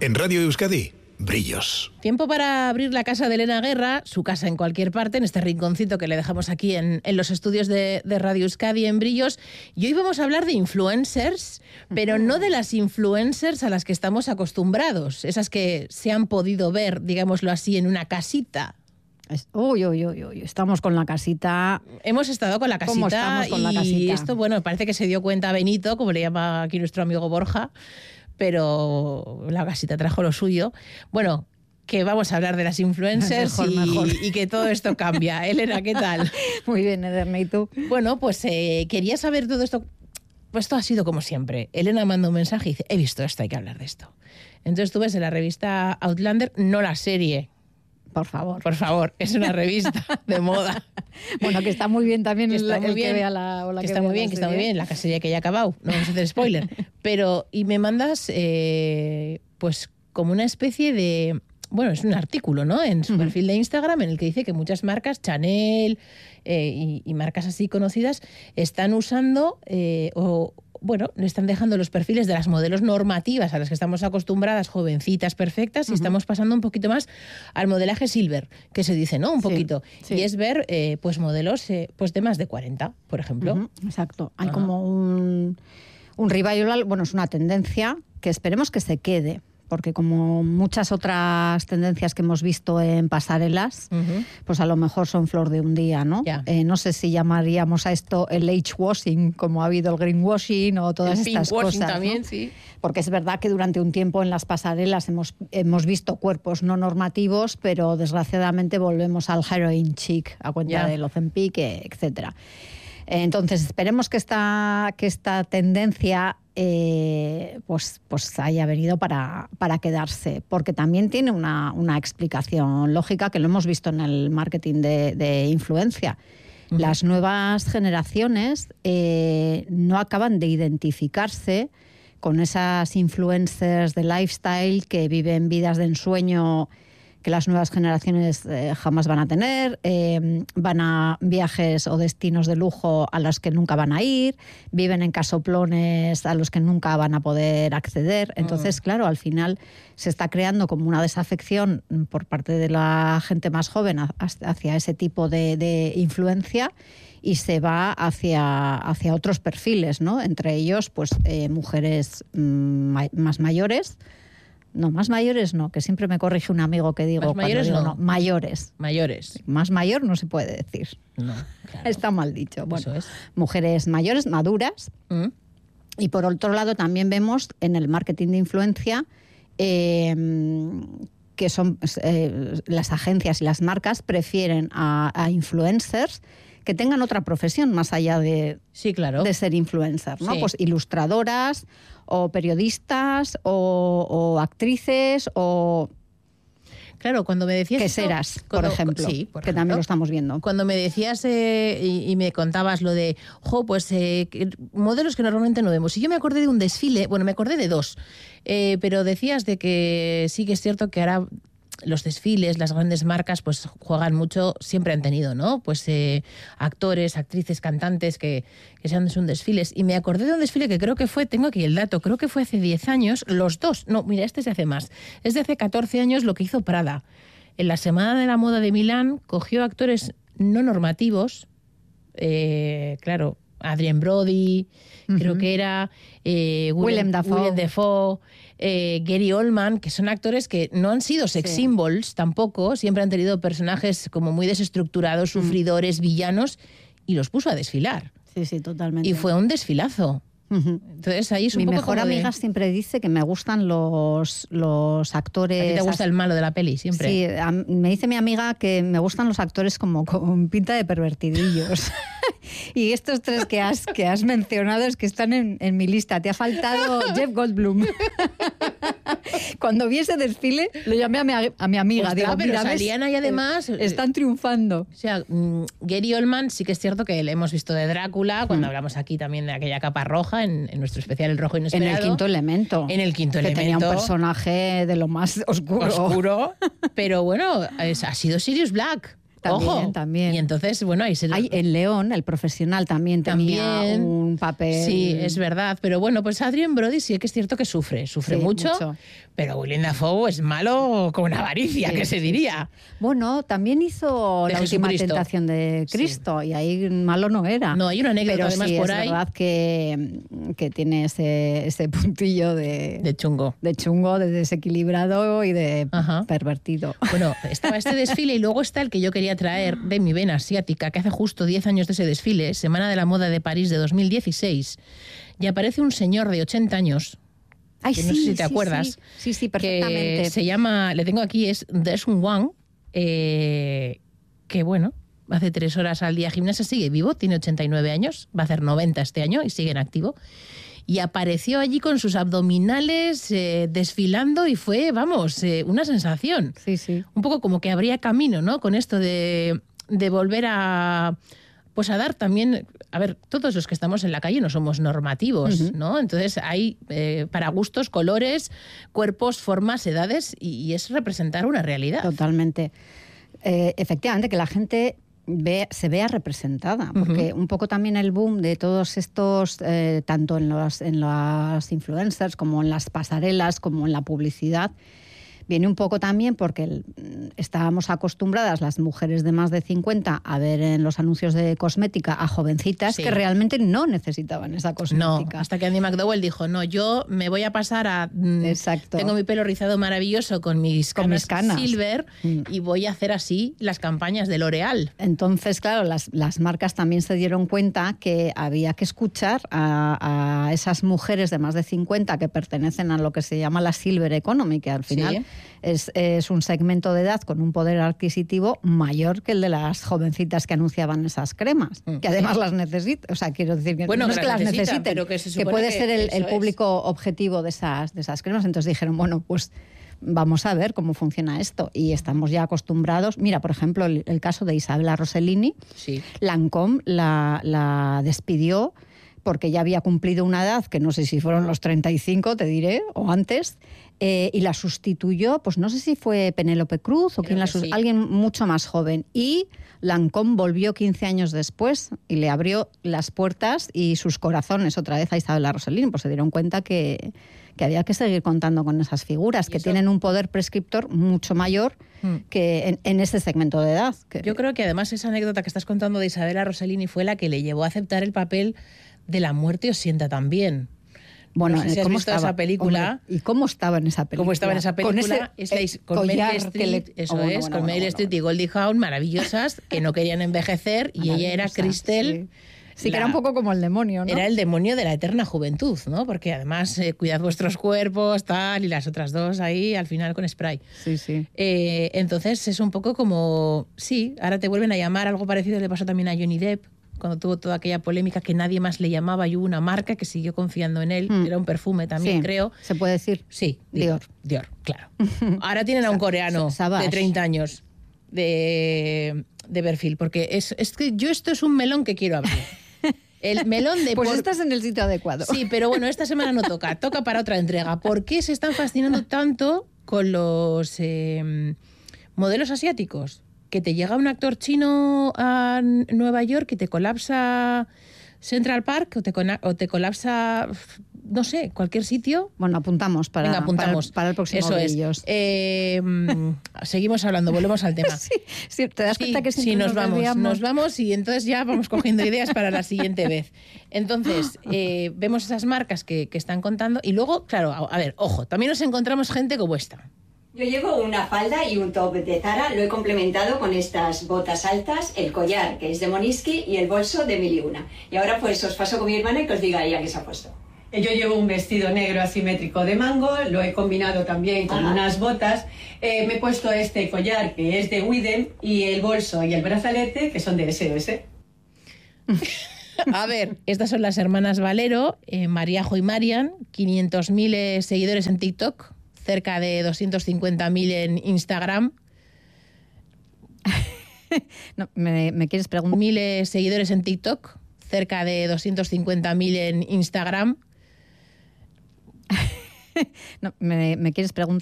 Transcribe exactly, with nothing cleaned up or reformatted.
En Radio Euskadi, Brillos. Tiempo para abrir la casa de Elena Guerra, su casa en cualquier parte, en este rinconcito que le dejamos aquí en, en los estudios de, de Radio Euskadi en Brillos. Y hoy vamos a hablar de influencers, pero no de las influencers a las que estamos acostumbrados, esas que se han podido ver, digámoslo así, en una casita. Uy, uy, uy, uy, estamos con la casita. Hemos estado con la casita. ¿Cómo estamos con y la casita? Esto, bueno, parece que se dio cuenta Benito, como le llama aquí nuestro amigo Borja, pero la casita trajo lo suyo. Bueno, que vamos a hablar de las influencers mejor, y, mejor. y que todo esto cambia. Elena, ¿qué tal? Muy bien, Ederna, ¿y tú? Bueno, pues eh, quería saber todo esto. Pues esto ha sido como siempre. Elena manda un mensaje y dice, he visto esto, hay que hablar de esto. Entonces tú ves en la revista Outlander, no la serie. Por favor. Por favor, es una revista de moda. Bueno, que está muy bien también Que está el, muy el bien, que vea la o la que que está vea muy bien, la que está muy serie. bien, la serie que ya ha acabado, no vamos a hacer spoiler. Pero, y me mandas, eh, pues, como una especie de, bueno, es un artículo, ¿no? En su Uh-huh. perfil de Instagram, en el que dice que muchas marcas, Chanel eh, y, y marcas así conocidas, están usando eh, o bueno, le están dejando los perfiles de las modelos normativas a las que estamos acostumbradas, jovencitas, perfectas, y uh-huh. estamos pasando un poquito más al modelaje silver, que se dice, ¿no? Un poquito. Sí, sí. Y es ver, eh, pues, modelos eh, pues de más de cuarenta, por ejemplo. Uh-huh. Exacto. Hay Ajá. como un, un revival, bueno, es una tendencia que esperemos que se quede, porque como muchas otras tendencias que hemos visto en pasarelas, uh-huh. pues a lo mejor son flor de un día, ¿no? Yeah. Eh, no sé si llamaríamos a esto el age-washing, como ha habido el greenwashing o todas el estas cosas, también, ¿no? Sí. Porque es verdad que durante un tiempo en las pasarelas hemos, hemos visto cuerpos no normativos, pero desgraciadamente volvemos al heroin chic, a cuenta yeah. del Ozempic, etcétera. Entonces, esperemos que esta, que esta tendencia eh, pues, pues haya venido para, para quedarse, porque también tiene una, una explicación lógica que lo hemos visto en el marketing de, de influencia. Uh-huh. Las nuevas generaciones eh, no acaban de identificarse con esas influencers de lifestyle que viven vidas de ensueño que las nuevas generaciones eh, jamás van a tener, eh, van a viajes o destinos de lujo a los que nunca van a ir, viven en casoplones a los que nunca van a poder acceder. Entonces, mm. claro, al final se está creando como una desafección por parte de la gente más joven hacia ese tipo de, de influencia y se va hacia, hacia otros perfiles, ¿no? Entre ellos, pues, eh, mujeres mm, más mayores. No, más mayores no, que siempre me corrige un amigo que digo... Más mayores digo, no. no. Mayores. Mayores. Más mayor no se puede decir. No, claro. Está mal dicho. Bueno, eso es. Mujeres mayores, maduras. ¿Mm? Y por otro lado también vemos en el marketing de influencia eh, que son eh, las agencias y las marcas prefieren a, a influencers que tengan otra profesión más allá de, sí, claro. de ser influencer, ¿no? Sí. Pues ilustradoras o periodistas o, o actrices o... Claro, cuando me decías... Queseras, esto, cuando, por ejemplo, sí, por que ejemplo, también lo estamos viendo. Cuando me decías eh, y, y me contabas lo de, jo, pues eh, modelos que normalmente no vemos. Y yo me acordé de un desfile, bueno, me acordé de dos, eh, pero decías de que sí que es cierto que ahora... los desfiles, las grandes marcas, pues juegan mucho, siempre han tenido, ¿no? Pues eh, actores, actrices, cantantes que, que sean sus desfiles. Y me acordé de un desfile que creo que fue, tengo aquí el dato, creo que fue hace diez años, los dos. No, mira, este es de hace más. Es de hace catorce años lo que hizo Prada. En la Semana de la Moda de Milán cogió actores no normativos, eh, claro, Adrien Brody, uh-huh. creo que era eh, Willem, Willem Dafoe, Willem Dafoe eh, Gary Oldman, que son actores que no han sido sex sí. symbols tampoco, siempre han tenido personajes como muy desestructurados, uh-huh. sufridores, villanos, y los puso a desfilar. Sí, sí, totalmente. Y fue un desfilazo. Uh-huh. Entonces ahí es un Mi poco mejor como amiga de... siempre dice que me gustan los, los actores... ¿A ti te gusta el malo de la peli siempre? Sí, a, me dice mi amiga que me gustan los actores como con pinta de pervertidillos. Y estos tres que has, que has mencionado es que están en, en mi lista. Te ha faltado Jeff Goldblum. Cuando vi ese desfile, lo llamé a mi, a mi amiga. Ostras, digo, pero mira, salían ahí además... Están triunfando. O sea, um, Gary Oldman sí que es cierto que le hemos visto de Drácula, cuando mm. hablamos aquí también de aquella capa roja, en, en nuestro especial El Rojo Inesperado. En El Quinto Elemento. En El Quinto que Elemento. Tenía un personaje de lo más oscuro. Oscuro. Pero bueno, es, ha sido Sirius Black. También, Ojo. también. Y entonces, bueno, ahí se... Hay en León, el profesional, también tenía También, un papel... Sí, es verdad. Pero bueno, pues Adrien Brody sí que es cierto que sufre, sufre Sí, mucho, mucho. pero Willem Dafoe es malo con una avaricia, Sí, que se sí, diría. sí. Bueno, también hizo De La última Jesucristo. tentación de Cristo, y ahí malo no era. No, hay una anécdota pero además sí, por es ahí. verdad que, que tiene ese, ese puntillo de, De chungo. de chungo, de desequilibrado y de Ajá. pervertido. Bueno, estaba este desfile y luego está el que yo quería traer de mi vena asiática, que hace justo diez años de ese desfile, Semana de la Moda de París de dos mil dieciséis, y aparece un señor de ochenta años, Ay, que sí, no sé si te sí, acuerdas, Sí, sí, sí, que perfectamente. se llama, le tengo aquí, es Desun Wang, eh, que bueno, hace tres horas al día gimnasia, sigue vivo, tiene ochenta y nueve años, va a hacer noventa este año y sigue en activo. Y apareció allí con sus abdominales eh, desfilando y fue, vamos, eh, una sensación. Sí, sí. Un poco como que habría camino, ¿no? Con esto de, de volver a... Pues a dar también, a ver, todos los que estamos en la calle no somos normativos, Ujú. ¿no? Entonces hay eh, para gustos, colores, cuerpos, formas, edades, y, y es representar una realidad. Totalmente. Eh, efectivamente, que la gente ve, se vea representada, porque Ujú. un poco también el boom de todos estos, eh, tanto en los, en los influencers como en las pasarelas, como en la publicidad, viene un poco también porque el- estábamos acostumbradas las mujeres de más de cincuenta a ver en los anuncios de cosmética a jovencitas Sí. que realmente no necesitaban esa No, cosmética. hasta que Andy McDowell dijo, no, yo me voy a pasar a... mm, Exacto. Tengo mi pelo rizado maravilloso con mis Con canas, mis canas. silver Mm. y voy a hacer así las campañas de L'Oreal. Entonces, claro, las, las marcas también se dieron cuenta que había que escuchar a, a esas mujeres de más de cincuenta que pertenecen a lo que se llama la Silver Economy, que al final Sí. es, es un segmento de edad con un poder adquisitivo mayor que el de las jovencitas que anunciaban esas cremas, Mm. que además las necesitan. O sea, quiero decir que Bueno, no es que que las las necesitan, necesiten, pero que se que supone puede que ser el, el eso es. público objetivo de esas, de esas cremas. Entonces dijeron, bueno, pues vamos a ver cómo funciona esto. Y estamos ya acostumbrados. Mira, por ejemplo, el, el caso de Isabella Rossellini. Sí. Lancôme la, la despidió porque ya había cumplido una edad, que no sé si fueron los treinta y cinco, te diré, o antes, eh, y la sustituyó, pues no sé si fue Penélope Cruz o Creo quién la que sus- sí. alguien mucho más joven. Y Lancôme volvió quince años después y le abrió las puertas y sus corazones otra vez a Isabella Rossellini, pues se dieron cuenta que, que había que seguir contando con esas figuras, Y que eso- tienen un poder prescriptor mucho mayor Mm. que en, en ese segmento de edad. Que, Yo creo que además esa anécdota que estás contando de Isabella Rossellini fue la que le llevó a aceptar el papel de La muerte os sienta tan bien. Bueno, No sé si has ¿cómo visto estaba? esa película. Hombre, ¿y cómo estaba en esa película? Cómo estaba en esa película, Con ese, es la his- eh, con collar Meryl que le- Streep, eso Oh, bueno, es, bueno, con bueno, Meryl bueno, Streep y Goldie Hawn, maravillosas, que no querían envejecer, y ella era Maravillosa, Cristel. Sí, Sí, que la- era un poco como el demonio, ¿no? Era el demonio de la eterna juventud, ¿no? Porque además, eh, cuidad vuestros cuerpos, tal, y las otras dos ahí al final con spray. Sí, sí. Eh, entonces es un poco como, sí, ahora te vuelven a llamar, algo parecido le pasó también a Johnny Depp, cuando tuvo toda aquella polémica que nadie más le llamaba y hubo una marca que siguió confiando en él, Mm. era un perfume también, Sí, creo. se puede decir. Sí, Dior. Dior, claro. Ahora tienen a un coreano Sa- Savage. de treinta años de, de perfil, porque es, es que yo esto es un melón que quiero abrir. El melón de... Pues por- estás en el sitio adecuado. Sí, pero bueno, esta semana no toca, toca para otra entrega. ¿Por qué se están fascinando tanto con los eh, modelos asiáticos? Que te llega un actor chino a N- Nueva York y te colapsa Central Park o te, cona- o te colapsa, no sé, cualquier sitio. Bueno, apuntamos para, Venga, apuntamos. para, para el próximo Eso es. Brillos. Eh, mm, seguimos hablando, volvemos al tema. Sí, sí, te das Sí, cuenta que sí, siempre nos vamos, desviamos? nos vamos y entonces ya vamos cogiendo ideas para la siguiente vez. Entonces, eh, vemos esas marcas que, que están contando y luego, claro, a, a ver, ojo, también nos encontramos gente como esta. Yo llevo una falda y un top de Zara, lo he complementado con estas botas altas, el collar que es de Moniski y el bolso de Mil y Una. Y ahora pues os paso con mi hermana y que os diga ella qué se ha puesto. Yo llevo un vestido negro asimétrico de mango, lo he combinado también con Ajá. unas botas. Eh, me he puesto este collar que es de Widem y el bolso y el brazalete que son de S O S. A ver, estas son las hermanas Valero, eh, Mariajo y Marian, quinientos mil eh, seguidores en TikTok, cerca de doscientos cincuenta mil en Instagram, No, ¿me, me quieres preguntar? mil eh, seguidores en TikTok, cerca de doscientos cincuenta mil en Instagram. No, ¿me, me quieres preguntar?